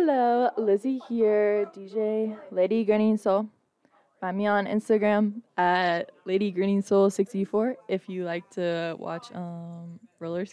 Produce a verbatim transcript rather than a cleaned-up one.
Hello, Lizzie here, D J Lady Grinning Soul. Find me on Instagram at Lady Grinning Soul sixty-four if you like to watch um roller